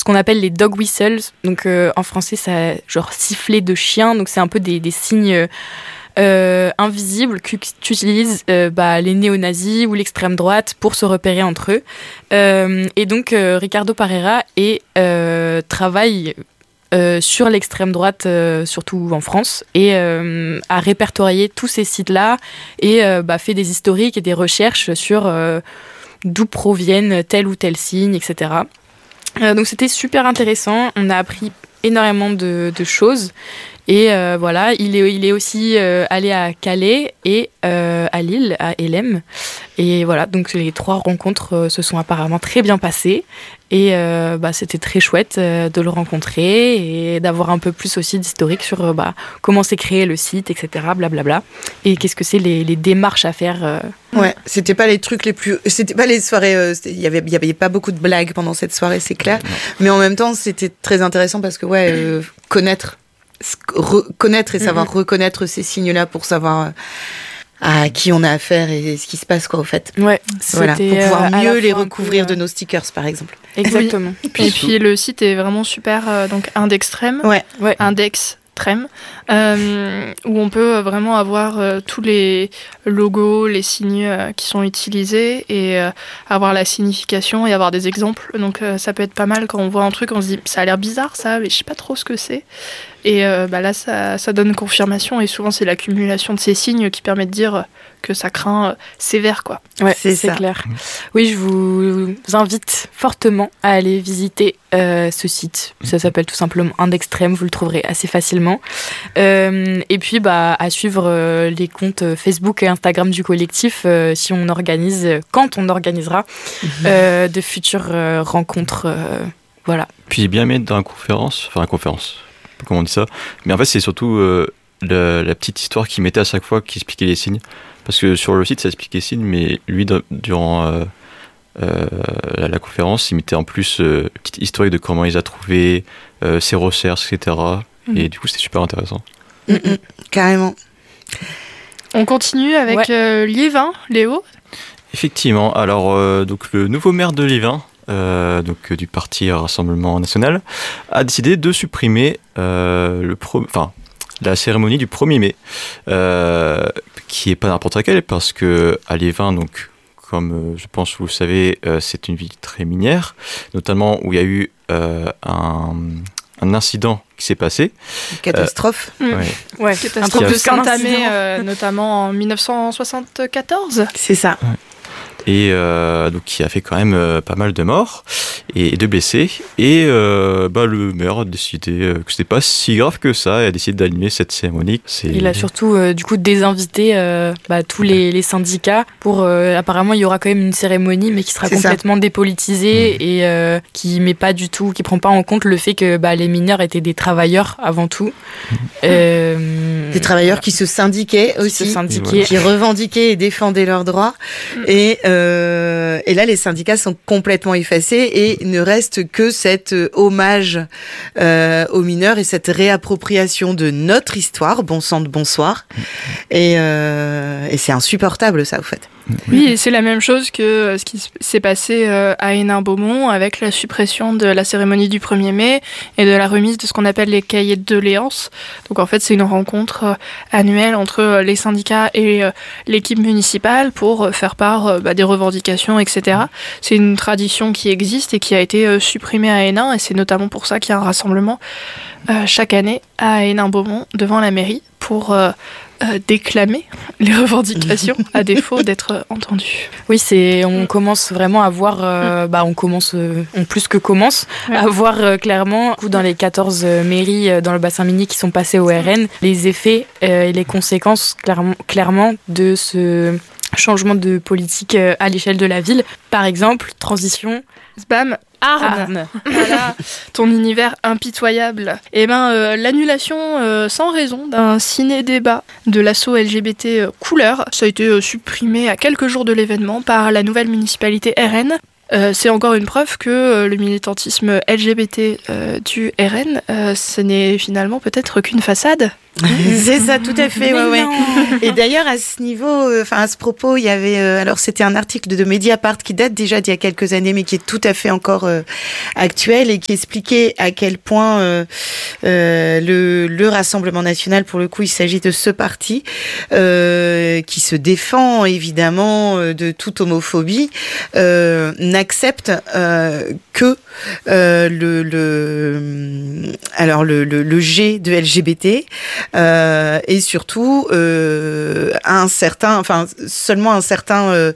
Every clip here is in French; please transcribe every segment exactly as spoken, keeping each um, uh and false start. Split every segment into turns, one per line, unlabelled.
qu'on appelle les dog whistles. Donc euh, en français, ça genre siffler de chien. Donc c'est un peu des, des signes euh, invisibles qu'utilisent euh, bah, les néo-nazis ou l'extrême droite pour se repérer entre eux. Euh, et donc euh, Ricardo Parreira et, euh, travaille Euh, sur l'extrême droite, euh, surtout en France, et euh, a répertorié tous ces sites-là et euh, bah, fait des historiques et des recherches sur euh, d'où proviennent tel ou tel signe, et cetera. Euh, donc c'était super intéressant, on a appris énormément de, de choses. Et euh, voilà, il est, il est aussi euh, allé à Calais et euh, à Lille, à Hélène. Et voilà, donc les trois rencontres euh, se sont apparemment très bien passées. Et euh, bah, c'était très chouette euh, de le rencontrer et d'avoir un peu plus aussi d'historique sur euh, bah, comment s'est créé le site, et cetera. Blablabla. Et qu'est-ce que c'est les, les démarches à faire. Euh...
Ouais, c'était pas les trucs les plus. C'était pas les soirées. Euh, il y avait, il y avait pas beaucoup de blagues pendant cette soirée, c'est clair. Mais en même temps, c'était très intéressant parce que, ouais, euh, connaître. Connaître et savoir mmh. reconnaître ces signes-là pour savoir à qui on a affaire et ce qui se passe, quoi, au fait.
Ouais,
voilà, pour pouvoir
euh,
mieux les recouvrir peu, de nos stickers, par exemple.
Exactement.
Oui. Et puis, et puis le site est vraiment super, euh, donc Indextrem,
ouais.
ouais. Index Trem, euh, où on peut vraiment avoir euh, tous les logos, les signes euh, qui sont utilisés et euh, avoir la signification et avoir des exemples. Donc euh, ça peut être pas mal quand on voit un truc, on se dit ça a l'air bizarre ça, mais je sais pas trop ce que c'est. Et euh, bah là ça, ça donne confirmation et souvent c'est l'accumulation de ces signes qui permet de dire que ça craint euh, sévère, quoi.
Ouais, c'est, c'est clair. Oui, je vous invite fortement à aller visiter euh, ce site. Ça s'appelle tout simplement Indextrem, vous le trouverez assez facilement. Euh, et puis bah, à suivre euh, les comptes Facebook et Instagram du collectif euh, si on organise, quand on organisera euh, de futures euh, rencontres. Euh, voilà.
Puis bien mettre dans la conférence, enfin la conférence, comment on dit ça, mais en fait c'est surtout euh, la, la petite histoire qu'il mettait à chaque fois qui expliquait les signes. Parce que sur le site, ça expliquait les signes, mais lui, durant euh, euh, la, la conférence, il mettait en plus euh, une petite historique de comment il les a trouvés, euh, ses recherches, et cetera. Mmh. Et du coup, c'était super intéressant.
Mmh, mmh, carrément.
On continue avec ouais. euh, Liévin, Léo.
Effectivement. Alors, euh, donc, le nouveau maire de Liévin, euh, donc, du parti Rassemblement National, a décidé de supprimer euh, le pro... enfin, la cérémonie du premier mai, euh, qui n'est pas n'importe laquelle, parce qu'à Liévin, donc, comme euh, je pense que vous le savez, euh, c'est une ville très minière, notamment où il y a eu euh, un, un incident qui s'est passé.
Une catastrophe.
Euh, mmh. Ouais, ouais. Catastrophe de Saint-Amé, euh, notamment en dix-neuf cent soixante-quatorze.
C'est ça.
Ouais. Et euh, donc qui a fait quand même euh, pas mal de morts et de blessés. Et euh, bah, le maire a décidé euh, que c'était pas si grave que ça et a décidé d'animer cette cérémonie. C'est...
Il a surtout euh, du coup désinvité euh, bah, tous les, les syndicats pour euh, apparemment il y aura quand même une cérémonie mais qui sera C'est complètement ça. dépolitisée mmh. et euh, qui met pas du tout, qui prend pas en compte le fait que bah, les mineurs étaient des travailleurs avant tout.
Mmh. Euh, des travailleurs voilà. qui se syndiquaient qui aussi, se syndiquaient. qui revendiquaient et défendaient leurs droits. Mmh. Et euh, Euh, et là, les syndicats sont complètement effacés et ne reste que cet euh, hommage euh, aux mineurs et cette réappropriation de notre histoire. Bon sang de bonsoir. Et, euh, et c'est insupportable, ça, au fait.
Oui, et c'est la même chose que ce qui s'est passé à Hénin-Beaumont avec la suppression de la cérémonie du premier mai et de la remise de ce qu'on appelle les cahiers de doléances. Donc en fait, c'est une rencontre annuelle entre les syndicats et l'équipe municipale pour faire part bah, des revendications, et cetera. C'est une tradition qui existe et qui a été supprimée à Hénin et c'est notamment pour ça qu'il y a un rassemblement euh, chaque année à Hénin-Beaumont devant la mairie pour... Euh, Euh, déclamer les revendications à défaut d'être entendues.
Oui, c'est on commence vraiment à voir, euh, bah on commence, euh, on plus que commence ouais. à voir euh, clairement dans les quatorze euh, mairies euh, dans le bassin minier qui sont passées au R N les effets euh, et les conséquences clairement, clairement de ce changement de politique euh, à l'échelle de la ville. Par exemple, transition.
Bam, Arne. Voilà, ton univers impitoyable. Et ben, euh, l'annulation euh, sans raison d'un ciné-débat de l'asso L G B T euh, Couleur, ça a été euh, supprimé à quelques jours de l'événement par la nouvelle municipalité R N. Euh, c'est encore une preuve que euh, le militantisme L G B T euh, du R N, euh, ce n'est finalement peut-être qu'une façade.
C'est ça, tout à fait. Ouais, ouais. Et d'ailleurs, à ce niveau, enfin euh, à ce propos, il y avait, euh, alors c'était un article de, de Mediapart qui date déjà d'il y a quelques années, mais qui est tout à fait encore euh, actuel et qui expliquait à quel point euh, euh, le, le Rassemblement national, pour le coup, il s'agit de ce parti euh, qui se défend évidemment de toute homophobie, euh, n'accepte euh, que euh, le, le, alors le, le, le G de L G B T. Euh, et surtout euh, un certain, enfin seulement un certain, euh,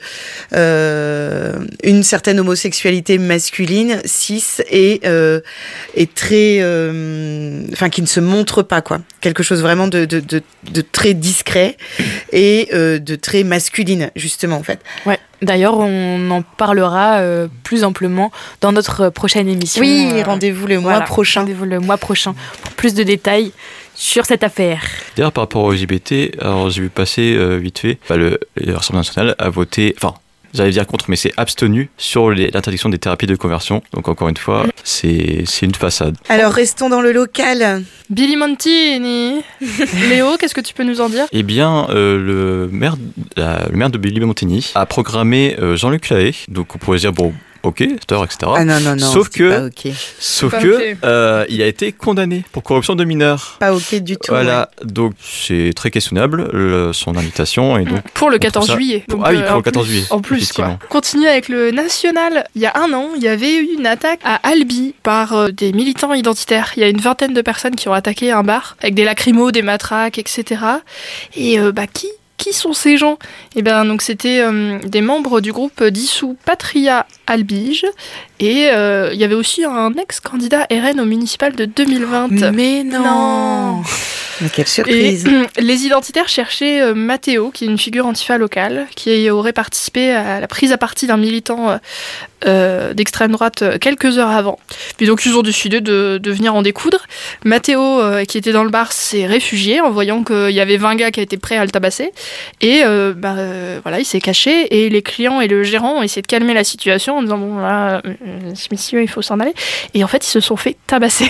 euh, une certaine homosexualité masculine, cis et euh, et très, euh, enfin qui ne se montre pas quoi, quelque chose vraiment de de de, de très discret et euh, de très masculine justement en fait.
Ouais. D'ailleurs, on en parlera euh, plus amplement dans notre prochaine émission.
Oui, euh, rendez-vous le mois
voilà,
prochain.
Rendez-vous le mois prochain pour plus de détails sur cette affaire.
D'ailleurs, par rapport au L G B T, alors j'ai vu passer euh, vite fait, bah, le, le Rassemblement national a voté, enfin, j'allais dire contre, mais c'est abstenu sur les, l'interdiction des thérapies de conversion. Donc encore une fois, c'est, c'est une façade.
Alors restons dans le local.
Billy Montini. Léo, qu'est-ce que tu peux nous en dire ?
Eh bien, euh, le, maire, la, le maire de Billy Montini a programmé euh, Jean-Luc Lahaye. Donc on pourrait dire, bon, ok, star, et cetera.
Ah non, non, non,
sauf que,
pas ok.
Sauf
pas
que
okay.
euh, il a été condamné pour corruption de mineurs.
Pas ok du tout.
Voilà,
ouais.
Donc c'est très questionnable le, son invitation. Et donc,
pour le quatorze juillet.
Donc, ah oui, pour
euh,
le quatorze juillet.
En plus, quoi. Continue avec le national. Il y a un an, il y avait eu une attaque à Albi par euh, des militants identitaires. Il y a une vingtaine de personnes qui ont attaqué un bar avec des lacrymos, des matraques, et cetera. Et euh, bah qui Qui sont ces gens ? Eh bien, donc c'était euh, des membres du groupe dissous Patria Albige et il euh, y avait aussi un ex-candidat R N au municipal de deux mille vingt.
Mais non, non.
Mais quelle surprise.
Et les identitaires cherchaient euh, Matteo, qui est une figure antifa locale, qui aurait participé à la prise à partie d'un militant euh, euh, d'extrême droite euh, quelques heures avant. Puis donc ils ont décidé de, de venir en découdre. Matteo, euh, qui était dans le bar, s'est réfugié en voyant qu'il y avait vingt gars qui étaient prêts à le tabasser. Et euh, bah, euh, voilà, il s'est caché et les clients et le gérant ont essayé de calmer la situation en disant bon là, euh, messieurs, il faut s'en aller. Et en fait, ils se sont fait tabasser.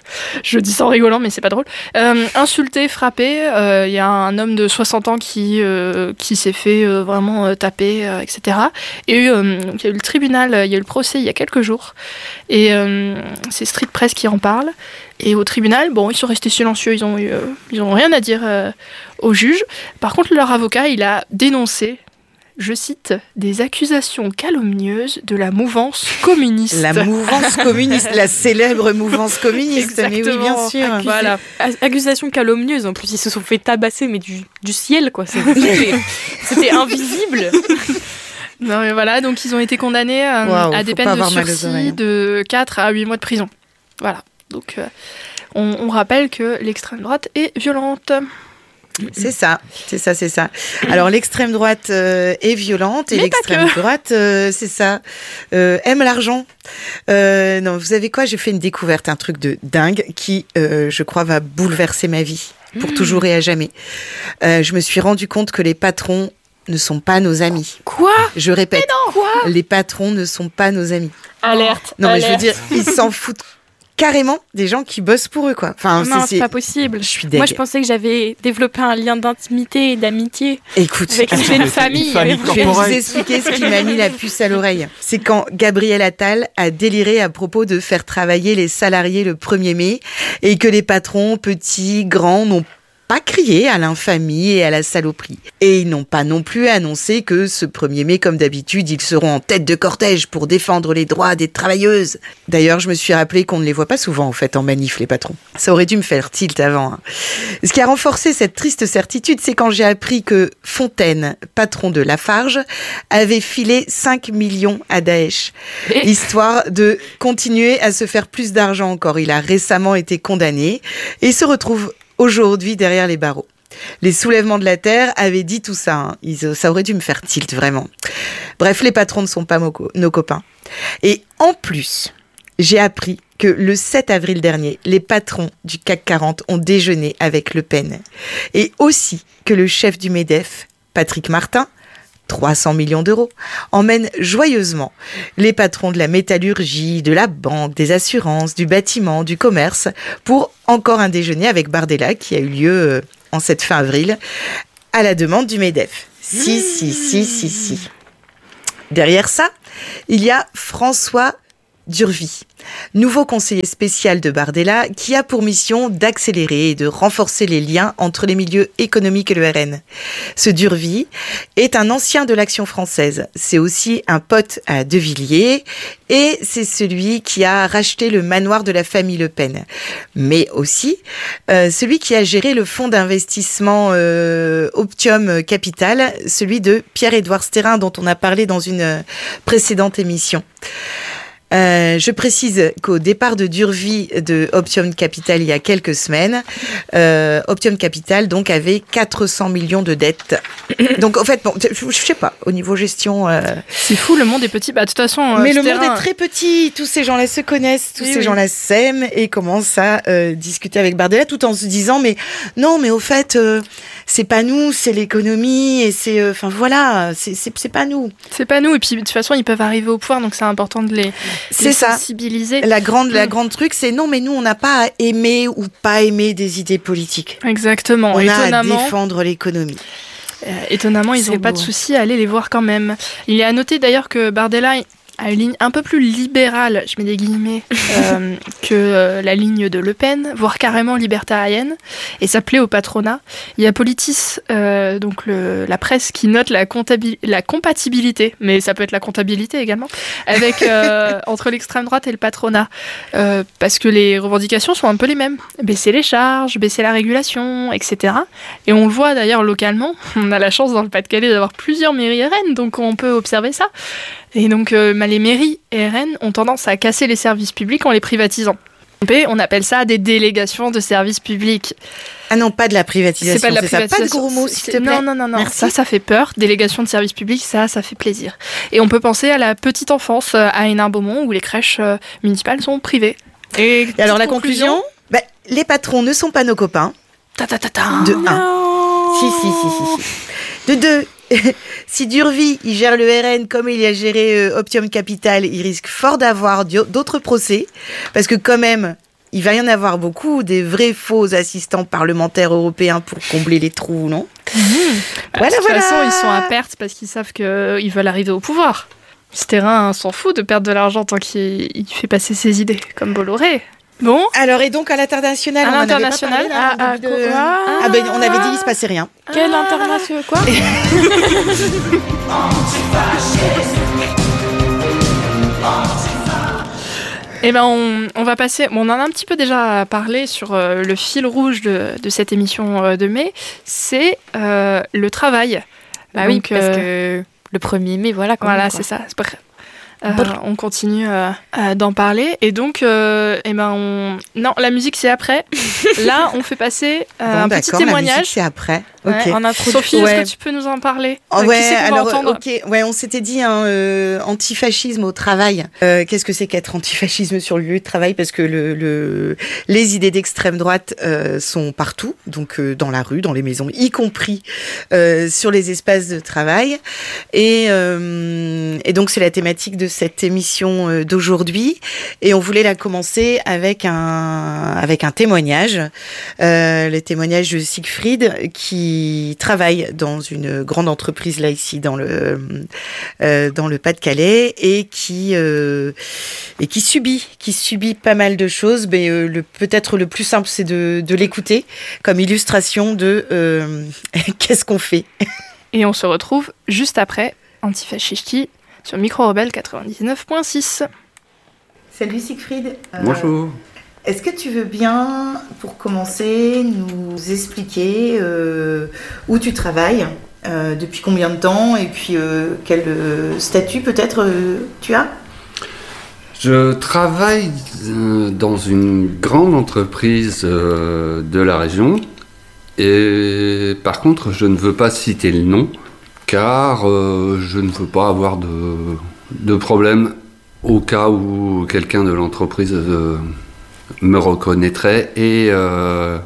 Je dis ça en rigolant, mais c'est pas drôle. Euh, insulté, frappé. Il euh, y a un homme de soixante ans qui, euh, qui s'est fait euh, vraiment euh, taper, euh, et cetera. Et il euh, y a eu le tribunal, il y a eu le procès il y a quelques jours. Et euh, c'est Street Press qui en parle. Et au tribunal, bon, ils sont restés silencieux, ils ont, eu, euh, ils ont rien à dire euh, au juge. Par contre, leur avocat, il a dénoncé, je cite, des accusations calomnieuses de la mouvance communiste.
La mouvance communiste, la célèbre mouvance communiste.
Exactement.
Mais oui, bien sûr.
Accusé, voilà.
Accusations calomnieuses. En plus, ils se sont fait tabasser, mais du, du ciel, quoi. C'était, c'était invisible.
Non, mais voilà, donc ils ont été condamnés euh,
wow,
à des peines de sursis de quatre à huit mois de prison. Voilà. Donc, euh, on, on rappelle que l'extrême droite est violente.
C'est ça, c'est ça, c'est ça. Alors l'extrême droite euh, est violente et
mais
l'extrême droite, euh, c'est ça, euh, aime l'argent. Euh, non, vous savez quoi ? J'ai fait une découverte, un truc de dingue qui, euh, je crois, va bouleverser ma vie pour mmh. toujours et à jamais. Euh, je me suis rendu compte que les patrons ne sont pas nos amis.
Quoi ?
Je répète,
mais non, quoi ?
Les patrons ne sont pas nos amis.
Alerte.
Non, mais
alerte.
je veux dire, ils s'en foutent carrément des gens qui bossent pour eux, quoi. Enfin,
non,
c'est,
c'est pas possible.
Je suis deg.
Moi, je pensais que j'avais développé un lien d'intimité et d'amitié.
Écoute,
avec une famille.
Une famille
je vais vous expliquer ce qui m'a mis la puce à l'oreille. C'est quand Gabriel Attal a déliré à propos de faire travailler les salariés le premier mai et que les patrons, petits, grands, n'ont pas crié à l'infamie et à la saloperie. Et ils n'ont pas non plus annoncé que ce premier mai, comme d'habitude, ils seront en tête de cortège pour défendre les droits des travailleuses. D'ailleurs, je me suis rappelé qu'on ne les voit pas souvent, en fait, en manif, les patrons. Ça aurait dû me faire tilt avant. Hein. Ce qui a renforcé cette triste certitude, c'est quand j'ai appris que Fontaine, patron de Lafarge, avait filé cinq millions à Daesh, histoire de continuer à se faire plus d'argent encore. Il a récemment été condamné et se retrouve aujourd'hui derrière les barreaux. Les soulèvements de la terre avaient dit tout ça. Hein. Ils, ça aurait dû me faire tilt, vraiment. Bref, les patrons ne sont pas mo- nos copains. Et en plus, j'ai appris que le sept avril dernier, les patrons du C A C quarante ont déjeuné avec Le Pen. Et aussi que le chef du MEDEF, Patrick Martin, trois cents millions d'euros, emmène joyeusement les patrons de la métallurgie, de la banque, des assurances, du bâtiment, du commerce, pour encore un déjeuner avec Bardella qui a eu lieu en cette fin avril, à la demande du MEDEF. Si, si, si, si, si. Derrière ça, il y a François Durvy, nouveau conseiller spécial de Bardella, qui a pour mission d'accélérer et de renforcer les liens entre les milieux économiques et le R N. Ce Durvy est un ancien de l'Action française. C'est aussi un pote à De Villiers et c'est celui qui a racheté le manoir de la famille Le Pen. Mais aussi euh, celui qui a géré le fonds d'investissement euh, Optium Capital, celui de Pierre-Édouard Stérin dont on a parlé dans une précédente émission. Euh, je précise qu'au départ de Durvy de Optium Capital il y a quelques semaines, euh, Optium Capital donc avait quatre cents millions de dettes. Donc en fait, bon, je, je sais pas, au niveau gestion... Euh...
C'est fou, le monde est petit. Bah, de toute façon... Euh,
Mais le monde terrain... est très petit. Tous ces gens-là se connaissent, tous oui, ces oui. gens-là s'aiment et commencent à euh, discuter avec Bardella tout en se disant mais non, mais au fait, euh, c'est pas nous, c'est l'économie et c'est... Enfin euh, voilà, c'est, c'est, c'est pas nous.
C'est pas nous. Et puis de toute façon, ils peuvent arriver au pouvoir, donc c'est important de les...
C'est ça.
Sensibiliser.
La grande, la grande truc, c'est non, mais nous, on n'a pas à aimer ou pas aimer des idées politiques.
Exactement.
On
Étonnamment,
a à défendre l'économie.
Euh, étonnamment, ils n'ont pas de souci à aller les voir quand même. Il est à noter d'ailleurs que Bardella a une ligne un peu plus libérale, je mets des guillemets, euh, que euh, la ligne de Le Pen, voire carrément libertarienne, et ça plaît au patronat. Il y a Politis, euh, donc le, la presse, qui note la, comptabil- la compatibilité, mais ça peut être la comptabilité également, avec, euh, entre l'extrême droite et le patronat, euh, parce que les revendications sont un peu les mêmes. Baisser les charges, baisser la régulation, et cetera. Et on le voit d'ailleurs localement, on a la chance dans le Pas-de-Calais d'avoir plusieurs mairies R N, donc on peut observer ça. Et donc, euh, les mairies et R N ont tendance à casser les services publics en les privatisant. On appelle ça des délégations de services publics.
Ah non, pas de la privatisation, c'est pas de la c'est privatisation. Ça, pas de gros mots, s'il te plaît.
Non, non, non, non.
Merci.
Ça, ça fait peur. Délégation de services publics, ça, ça fait plaisir. Et on peut penser à la petite enfance à Hénin-Beaumont, où les crèches euh, municipales sont privées.
Et, et alors, la conclusion, conclusion bah, les patrons ne sont pas nos copains.
Ta ta ta ta.
De un. Si, si, si, si, si. De deux. Si Durvy il gère le R N comme il a géré euh, Optium Capital, il risque fort d'avoir d'autres procès, parce que quand même, il va y en avoir beaucoup, des vrais faux assistants parlementaires européens pour combler les trous, non ?
Mmh. Voilà, de toute voilà. façon, ils sont à perte parce qu'ils savent qu'ils veulent arriver au pouvoir. Ce terrain s'en fout de perdre de l'argent tant qu'il il fait passer ses idées, comme Bolloré. Bon.
Alors, et donc à l'international,
à
on
l'international,
en avait pas parlé, là,
ah,
de...
ah,
ah, ah ben on avait dit il se passait rien.
Ah, quel international quoi? Eh ben on, on va passer. Bon, on en a un petit peu déjà parlé sur euh, le fil rouge de, de cette émission euh, de mai. C'est euh, le travail.
Bah donc, oui, parce euh, que le premier mai, voilà.
Voilà,
même,
c'est ça. C'est pas... Euh, on continue euh, euh, d'en parler et donc euh, eh ben on non la musique c'est après. Là on fait passer euh, bon, un petit témoignage.
La musique c'est après.
Ouais,
okay.
en intro. Sophie, ouais. Est-ce que tu peux nous en parler?
Oh, ouais, qui alors ok, ouais, on s'était dit hein, euh, antifascisme au travail. Euh, qu'est-ce que c'est qu'être antifascisme sur le lieu de travail? Parce que le, le les idées d'extrême droite euh, sont partout, donc euh, dans la rue, dans les maisons, y compris euh, sur les espaces de travail. Et, euh, et donc c'est la thématique de cette émission euh, d'aujourd'hui. Et on voulait la commencer avec un avec un témoignage, euh, le témoignage de Siegfried qui qui travaille dans une grande entreprise là ici dans le euh, dans le Pas-de-Calais et qui euh, et qui subit qui subit pas mal de choses, mais euh, le peut-être le plus simple c'est de de l'écouter comme illustration de euh, qu'est-ce qu'on fait.
Et on se retrouve juste après Antifascisti sur Micro Rebelle quatre-vingt-dix-neuf point six.
Salut Siegfried.
Euh... Bonjour.
Est-ce que tu veux bien, pour commencer, nous expliquer euh, où tu travailles, euh, depuis combien de temps, et puis euh, quel euh, statut peut-être euh, tu as ?
Je travaille euh, dans une grande entreprise euh, de la région, et par contre je ne veux pas citer le nom, car euh, je ne veux pas avoir de, de problème au cas où quelqu'un de l'entreprise... Euh, me reconnaîtrait et, euh,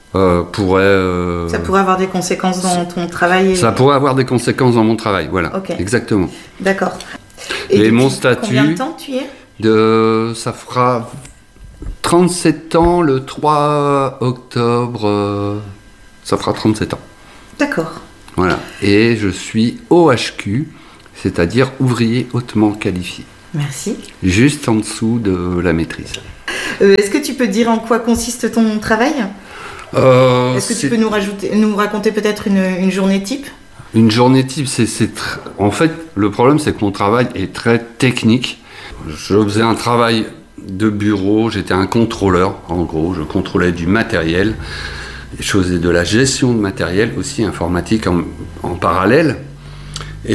euh, pourrait... Euh,
ça pourrait avoir des conséquences dans ton travail et...
Ça pourrait avoir des conséquences dans mon travail, voilà.
Okay.
Exactement.
D'accord.
Et, et mon statut...
Combien de temps tu y es
de, Ça fera trente-sept ans le trois octobre. Euh, ça fera trente-sept ans.
D'accord.
Voilà. Et je suis O H Q, c'est-à-dire ouvrier hautement qualifié.
Merci.
Juste en dessous de la maîtrise.
Euh, est-ce que tu peux dire en quoi consiste ton travail ?
euh,
Est-ce que
c'est...
tu peux nous, rajouter, nous raconter peut-être une, une journée type ?
Une journée type, c'est, c'est tr... en fait, le problème, c'est que mon travail est très technique. Je faisais un travail de bureau, j'étais un contrôleur, en gros, je contrôlais du matériel, je faisais de la gestion de matériel, aussi informatique en, en parallèle. Et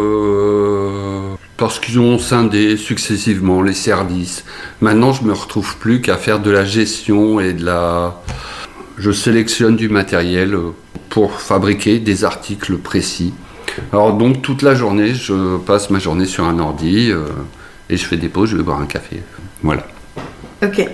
euh, parce qu'ils ont scindé successivement les services, maintenant je me retrouve plus qu'à faire de la gestion et de la... Je sélectionne du matériel pour fabriquer des articles précis. Alors donc toute la journée, je passe ma journée sur un ordi euh, et je fais des pauses, je vais boire un café. Voilà.
Ok.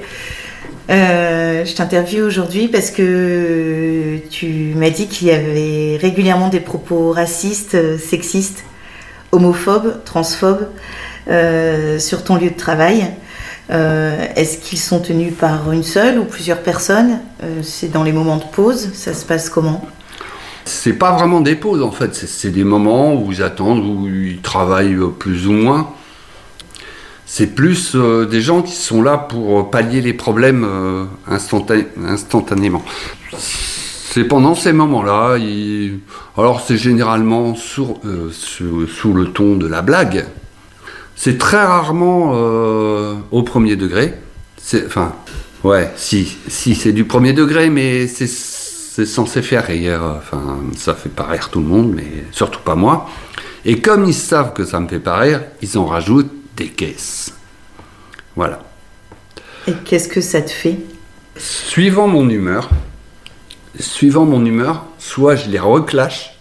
Euh, je t'interviewe aujourd'hui parce que tu m'as dit qu'il y avait régulièrement des propos racistes, sexistes, homophobes, transphobes euh, sur ton lieu de travail. Euh, est-ce qu'ils sont tenus par une seule ou plusieurs personnes ? euh, C'est dans les moments de pause, ça se passe comment ?
C'est pas vraiment des pauses en fait, c'est, c'est des moments où ils attendent, où ils travaillent plus ou moins. C'est plus euh, des gens qui sont là pour pallier les problèmes euh, instantan- instantanément. C'est pendant ces moments-là, ils... alors c'est généralement sous, euh, sous, sous le ton de la blague. C'est très rarement euh, au premier degré. C'est, enfin, ouais, si, si c'est du premier degré, mais c'est, c'est censé faire rire. Enfin, ça fait pas rire tout le monde, mais surtout pas moi. Et comme ils savent que ça me fait pas rire, ils en rajoutent des caisses. Voilà.
Et qu'est-ce que ça te fait ?
Suivant mon humeur, suivant mon humeur, soit je les reclash,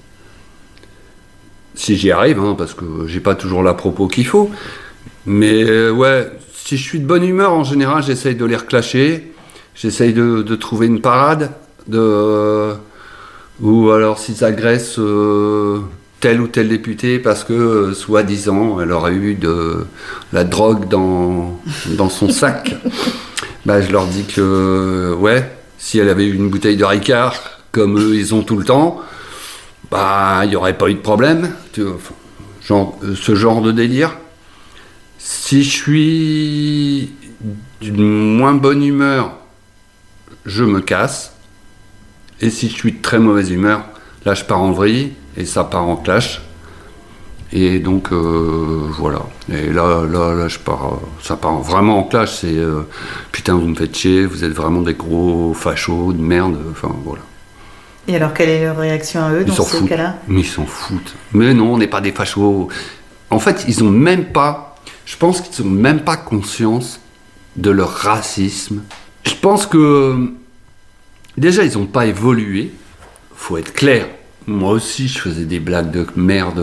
si j'y arrive, hein, parce que j'ai pas toujours la propos qu'il faut, mais euh, ouais, si je suis de bonne humeur, en général, j'essaye de les reclasher, j'essaye de, de trouver une parade, de, euh, ou alors s'ils agressent euh, tel ou tel député parce que, euh, soi-disant, elle aurait eu de la drogue dans, dans son sac, bah, je leur dis que, ouais, si elle avait eu une bouteille de Ricard, comme eux, ils ont tout le temps, bah, il n'y aurait pas eu de problème. Genre, ce genre de délire. Si je suis d'une moins bonne humeur, je me casse. Et si je suis de très mauvaise humeur, là, je pars en vrille et ça part en clash. Et donc, euh, voilà. Et là, là, là, je pars, ça part vraiment en clash. C'est euh, putain, vous me faites chier, vous êtes vraiment des gros fachos de merde. Enfin, voilà.
Et alors, quelle est leur réaction à eux
ils
dans ce cas-là ?
Mais ils s'en foutent. Mais non, on n'est pas des fachos. En fait, ils ont même pas... Je pense qu'ils n'ont même pas conscience de leur racisme. Je pense que... Déjà, ils n'ont pas évolué. Faut être clair. Moi aussi, je faisais des blagues de merde.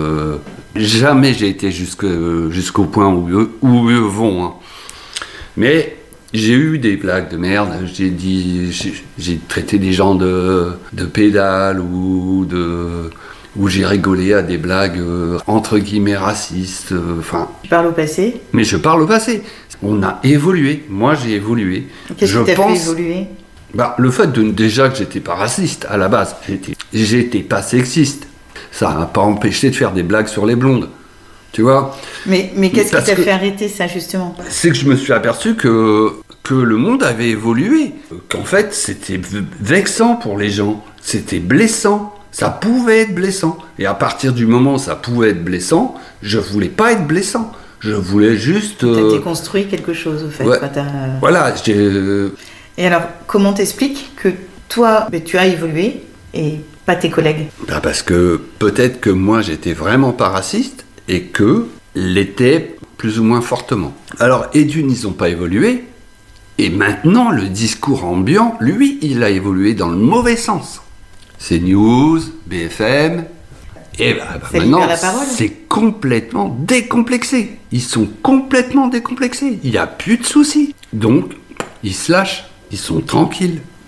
Jamais j'ai été jusque, jusqu'au point où eux, où eux vont. Hein. Mais... J'ai eu des blagues de merde, j'ai dit, j'ai, j'ai traité des gens de, de pédales ou de, où j'ai rigolé à des blagues euh, entre guillemets racistes. Enfin. Euh,
tu parles au passé ? Mais
je parle au passé. On a évolué. Moi, j'ai évolué.
Qu'est-ce
je
qui t'a
pense,
fait évoluer ?
Bah, le fait de déjà que j'étais pas raciste à la base, j'étais, j'étais pas sexiste. Ça m'a pas empêché de faire des blagues sur les blondes. Tu vois ?
Mais, mais qu'est-ce Parce qui t'a fait arrêter ça, justement ?
C'est que je me suis aperçu que, que le monde avait évolué. Qu'en fait, c'était vexant pour les gens. C'était blessant. Ça pouvait être blessant. Et à partir du moment où ça pouvait être blessant, je voulais pas être blessant. Je voulais juste...
Euh...
T'as
déconstruit quelque chose, au fait.
Ouais.
Quoi, t'as...
Voilà. J'ai...
Et alors, comment t'expliques que toi, tu as évolué et pas tes collègues ?
Bah parce que peut-être que moi, j'étais vraiment pas raciste. Et que l'était plus ou moins fortement. Alors, Edune, ils n'ont pas évolué, et maintenant, le discours ambiant, lui, il a évolué dans le mauvais sens. C'est News, B F M, et bah, bah, maintenant, c'est complètement décomplexé. Ils sont complètement décomplexés. Il n'y a plus de soucis. Donc, ils se lâchent, ils sont tranquilles.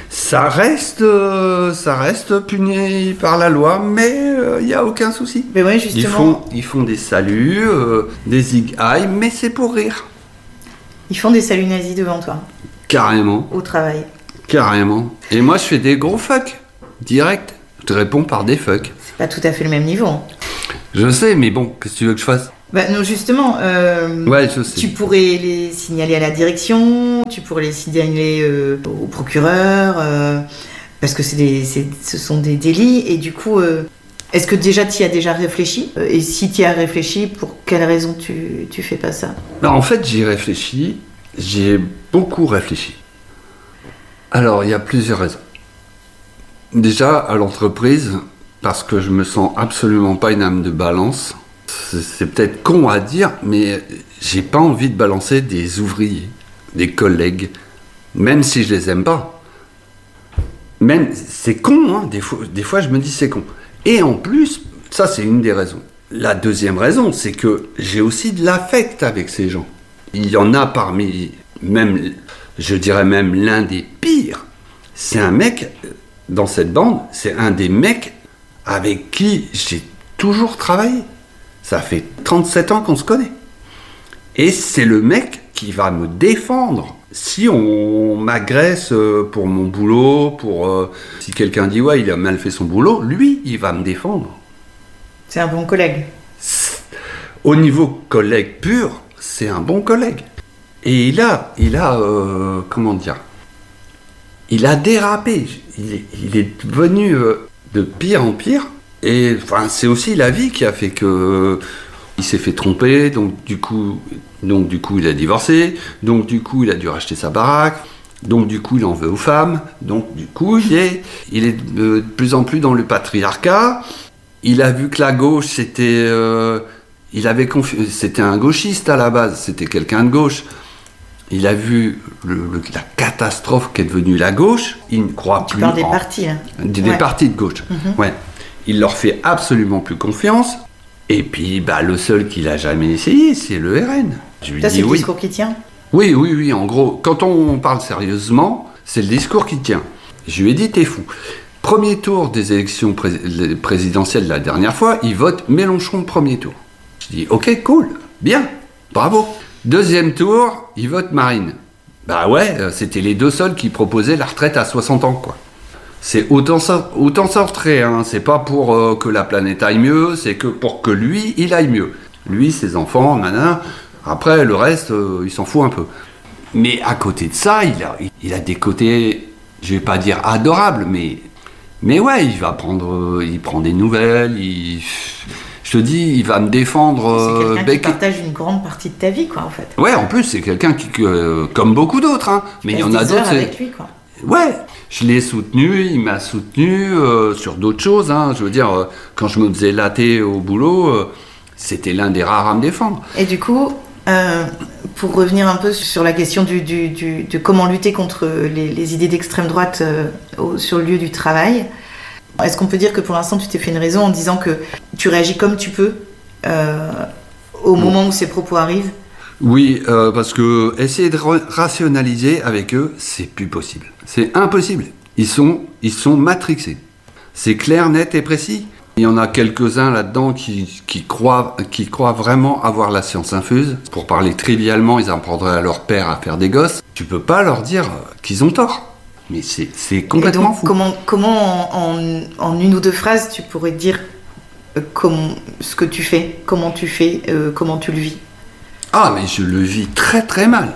Ça reste, euh, ça reste puni par la loi, mais il euh, n'y a aucun souci.
Mais ouais, justement.
Ils font, ils font des saluts, euh, des zig aïe, mais c'est pour rire.
Ils font des saluts nazis devant toi.
Carrément.
Au travail.
Carrément. Et moi, je fais des gros fuck, direct. Je te réponds par des fuck.
C'est pas tout à fait le même niveau. Hein.
Je sais, mais bon, qu'est-ce que tu veux que je fasse ?
Bah non, justement, euh,
ouais, je sais.
Tu pourrais les signaler à la direction, tu pourrais les signaler euh, au procureur, euh, parce que c'est des, c'est, ce sont des délits, et du coup, euh, est-ce que déjà tu y as déjà réfléchi ? Et si tu y as réfléchi, pour quelle raison tu, tu fais pas ça ?
Bah, en fait, j'y réfléchis, j'ai beaucoup réfléchi. Alors, il y a plusieurs raisons. Déjà, à l'entreprise, parce que je me sens absolument pas une âme de balance. C'est peut-être con à dire, mais j'ai pas envie de balancer des ouvriers, des collègues, même si je les aime pas. Même, c'est con, hein, des fois, des fois je me dis c'est con. Et en plus, ça c'est une des raisons. La deuxième raison, c'est que j'ai aussi de l'affect avec ces gens. Il y en a parmi, même, je dirais même l'un des pires. C'est un mec, dans cette bande, c'est un des mecs avec qui j'ai toujours travaillé. Ça fait trente-sept ans qu'on se connaît. Et c'est le mec qui va me défendre. Si on m'agresse pour mon boulot, pour euh, si quelqu'un dit ouais, il a mal fait son boulot, lui, il va me défendre.
C'est un bon collègue.
Au niveau collègue pur, c'est un bon collègue. Et il a, il a, euh, comment dire, il a dérapé. Il est, il est devenu euh, de pire en pire. Et enfin, c'est aussi la vie qui a fait que euh, il s'est fait tromper, donc du coup, donc du coup, il a divorcé, donc du coup, il a dû racheter sa baraque, donc du coup, il en veut aux femmes, donc du coup, il est, il est de plus en plus dans le patriarcat. Il a vu que la gauche, c'était, euh, il avait confi- c'était un gauchiste à la base, c'était quelqu'un de gauche. Il a vu le, le, la catastrophe qu'est devenue la gauche. Il ne croit
tu
plus.
Tu parles des
en,
partis, là.
Des,
ouais.
des partis de gauche. Mm-hmm. Ouais. Il leur fait absolument plus confiance. Et puis, bah, le seul qu'il a jamais essayé, c'est le R N.
Je lui Ça, dis c'est le oui. discours qui tient ?
Oui, oui, oui. En gros, quand on parle sérieusement, c'est le discours qui tient. Je lui ai dit, t'es fou. Premier tour des élections pré- présidentielles la dernière fois, il vote Mélenchon premier tour. Je dis, ok, cool, bien, bravo. Deuxième tour, il vote Marine. Bah ouais, c'était les deux seuls qui proposaient la retraite à soixante ans, quoi. C'est autant, autant sortir, hein. C'est pas pour euh, que la planète aille mieux, c'est que pour que lui, il aille mieux. Lui, ses enfants, nanana. Après, le reste, euh, il s'en fout un peu. Mais à côté de ça, il a, il a des côtés, je vais pas dire adorables, mais, mais ouais, il va prendre, il prend des nouvelles, il, je te dis, il va me défendre.
C'est quelqu'un
bec...
qui partage une grande partie de ta vie, quoi, en fait.
Ouais, en plus, c'est quelqu'un qui, euh, comme beaucoup d'autres, hein. Mais il y en a d'autres.
Avec lui, quoi.
Ouais, je l'ai soutenu, il m'a soutenu euh, sur d'autres choses. Hein. Je veux dire, euh, quand je me faisais latter au boulot, euh, c'était l'un des rares à me défendre.
Et du coup, euh, pour revenir un peu sur la question du, du, du, de comment lutter contre les, les idées d'extrême droite euh, au, sur le lieu du travail, est-ce qu'on peut dire que pour l'instant tu t'es fait une raison en disant que tu réagis comme tu peux euh, au bon. moment où ces propos arrivent ?
Oui, euh, parce que essayer de ra- rationaliser avec eux, c'est plus possible. C'est impossible. Ils sont, ils sont matrixés. C'est clair, net et précis. Il y en a quelques-uns là-dedans qui, qui, croient, qui croient vraiment avoir la science infuse. Pour parler trivialement, ils apprendraient à leur père à faire des gosses. Tu peux pas leur dire qu'ils ont tort. Mais c'est, c'est complètement
et donc,
fou.
Comment, comment en, en, en une ou deux phrases, tu pourrais dire euh, comment, ce que tu fais, comment tu fais, euh, comment tu le vis ?
Ah, mais je le vis très très mal.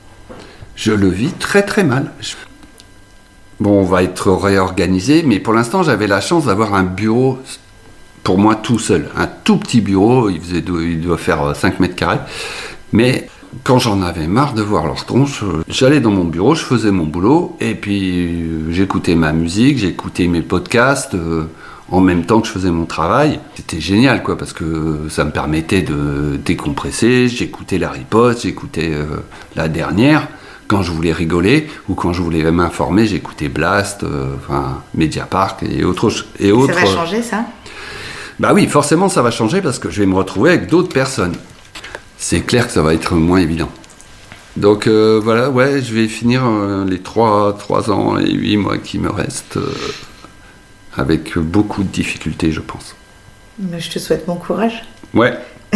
Je le vis très très mal. Je... Bon, on va être réorganisé, mais pour l'instant, j'avais la chance d'avoir un bureau pour moi tout seul. Un tout petit bureau, il, faisait, il doit faire cinq mètres carrés. Mais quand j'en avais marre de voir leur tronche, j'allais dans mon bureau, je faisais mon boulot, et puis j'écoutais ma musique, j'écoutais mes podcasts... Euh, en même temps que je faisais mon travail. C'était génial, quoi, parce que ça me permettait de décompresser. J'écoutais la riposte, j'écoutais euh, la dernière. Quand je voulais rigoler ou quand je voulais m'informer, j'écoutais Blast, euh, enfin, Mediapart et autres. Et autres.
Ça va changer, ça ?
Bah oui, forcément, ça va changer parce que je vais me retrouver avec d'autres personnes. C'est clair que ça va être moins évident. Donc euh, voilà, ouais, je vais finir euh, les trois ans et huit mois qui me restent euh, avec beaucoup de difficultés, je pense.
Mais je te souhaite bon courage.
Ouais.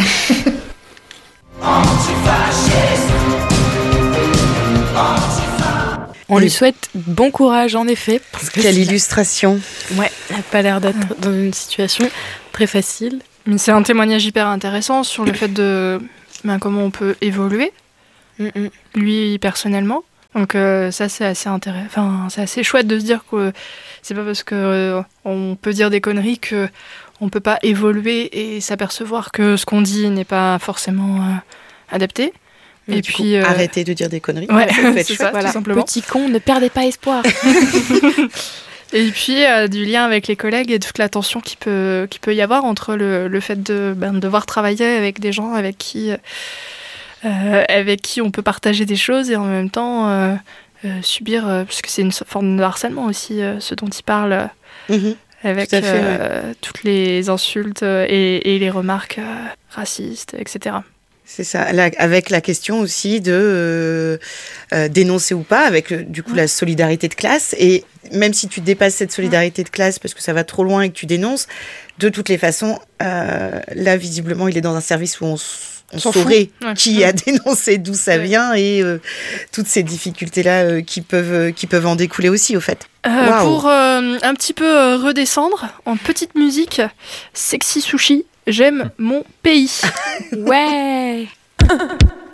On lui souhaite bon courage, en effet. Parce que
Quelle illustration.
Ouais, elle n'a pas l'air d'être dans une situation très facile.
Mais c'est un témoignage hyper intéressant sur le fait de ben, comment on peut évoluer, Mm-mm. lui personnellement. Donc euh, ça, c'est assez intéressant. Enfin, c'est assez chouette de se dire que c'est pas parce que euh, on peut dire des conneries que on peut pas évoluer et s'apercevoir que ce qu'on dit n'est pas forcément euh, adapté.
Et
puis
coup, euh... arrêtez de dire des conneries.
Ouais, c'est chouette, ça, voilà.
Tout simplement. Petit con, ne perdez pas espoir.
Et puis euh, du lien avec les collègues et toute la tension qui peut qui peut y avoir entre le le fait de ben, devoir travailler avec des gens avec qui euh, avec qui on peut partager des choses et en même temps euh, euh, subir euh, parce que c'est une forme de harcèlement aussi euh, ce dont il parle. Euh, mm-hmm. Avec fait, euh, ouais. toutes les insultes et, et les remarques euh, racistes, et cetera.
C'est ça, la, avec la question aussi de euh, euh, dénoncer ou pas, avec euh, du coup mmh. la solidarité de classe. Et même si tu dépasses cette solidarité de classe parce que ça va trop loin et que tu dénonces, de toutes les façons, euh, là visiblement il est dans un service où on, on saurait ouais. qui ouais. a dénoncé, d'où ça ouais. vient et euh, toutes ces difficultés-là euh, qui, peuvent, euh, qui peuvent en découler aussi au fait.
Euh, wow. Pour euh, un petit peu euh, redescendre, en petite musique, Sexy Sushi, j'aime mon pays.
Ouais.